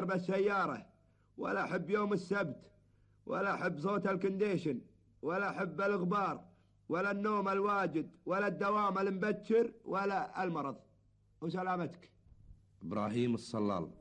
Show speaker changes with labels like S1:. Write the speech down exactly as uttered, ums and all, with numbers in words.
S1: كهرباء السيارة، ولا أحب يوم السبت، ولا أحب صوت الكنديشن، ولا أحب الغبار، ولا النوم الواجد، ولا الدوام المبكر، ولا المرض. وسلامتك.
S2: إبراهيم الصلال.